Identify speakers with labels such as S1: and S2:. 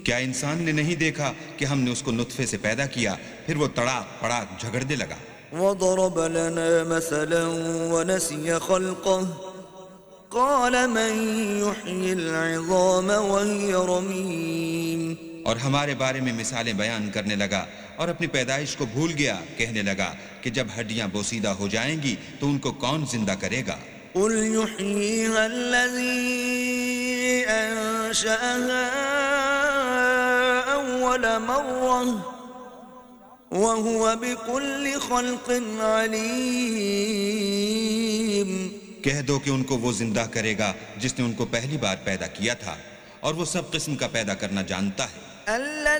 S1: क्या इंसान ने नहीं देखा कि हमने उसको नुत्फे से पैदा किया, फिर वो तड़ाक पड़ाक झगड़ने लगा।
S2: وضرب لنا مثلا ونسي خلقه قال من يحيي العظام وهي رميم।
S1: और हमारे बारे में मिसालें बयान करने लगा और अपनी पैदाइश को भूल गया। कहने लगा कि जब हड्डियां बोसीदा हो जाएंगी तो उनको कौन जिंदा करेगा।
S2: قل يحييها الذي أنشأها أول مرة وهو بكل خلق عليم।
S1: कह दो कि उनको वो जिंदा करेगा जिसने उनको पहली बार पैदा किया था और वो सब किस्म का पैदा करना जानता है।